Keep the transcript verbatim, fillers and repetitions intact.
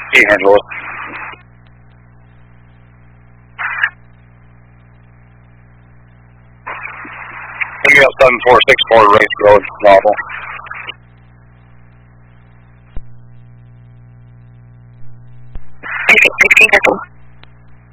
He handle it. We got seven four six four Race Road, Novel. sixteen,